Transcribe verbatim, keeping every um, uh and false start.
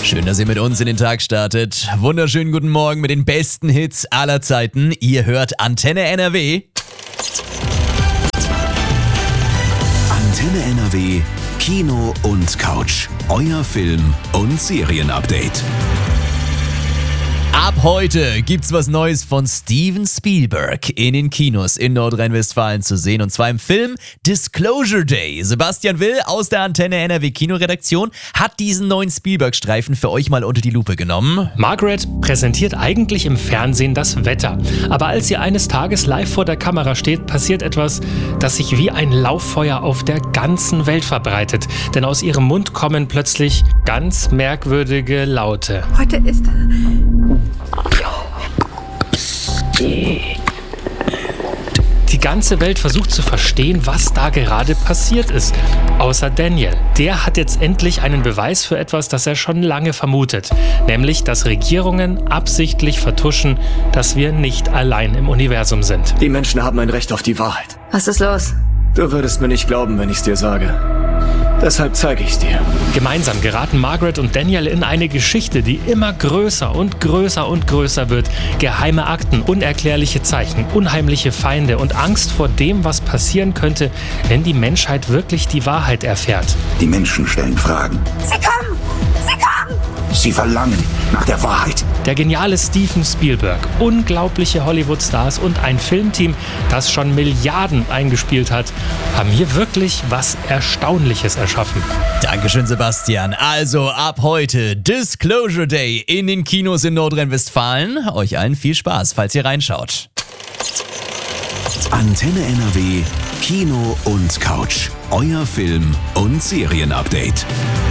Schön, dass ihr mit uns in den Tag startet. Wunderschönen guten Morgen mit den besten Hits aller Zeiten. Ihr hört Antenne N R W. Antenne N R W, Kino und Couch. Euer Film- und Serienupdate. Ab heute gibt's was Neues von Steven Spielberg in den Kinos in Nordrhein-Westfalen zu sehen. Und zwar im Film Disclosure Day. Sebastian Will aus der Antenne N R W Kinoredaktion hat diesen neuen Spielberg-Streifen für euch mal unter die Lupe genommen. Margaret präsentiert eigentlich im Fernsehen das Wetter. Aber als sie eines Tages live vor der Kamera steht, passiert etwas, das sich wie ein Lauffeuer auf der ganzen Welt verbreitet. Denn aus ihrem Mund kommen plötzlich ganz merkwürdige Laute. Heute ist... Die ganze Welt versucht zu verstehen, was da gerade passiert ist. Außer Daniel. Der hat jetzt endlich einen Beweis für etwas, das er schon lange vermutet. Nämlich, dass Regierungen absichtlich vertuschen, dass wir nicht allein im Universum sind. Die Menschen haben ein Recht auf die Wahrheit. Was ist los? Du würdest mir nicht glauben, wenn ich's dir sage. Deshalb zeige ich's dir. Gemeinsam geraten Margaret und Daniel in eine Geschichte, die immer größer und größer und größer wird. Geheime Akten, unerklärliche Zeichen, unheimliche Feinde und Angst vor dem, was passieren könnte, wenn die Menschheit wirklich die Wahrheit erfährt. Die Menschen stellen Fragen. Sie kommen! Sie kommen! Sie verlangen nach der Wahrheit. Der geniale Steven Spielberg, unglaubliche Hollywood-Stars und ein Filmteam, das schon Milliarden eingespielt hat, haben hier wirklich was Erstaunliches erschaffen. Dankeschön, Sebastian. Also ab heute Disclosure Day in den Kinos in Nordrhein-Westfalen. Euch allen viel Spaß, falls ihr reinschaut. Antenne N R W, Kino und Couch. Euer Film- und Serienupdate.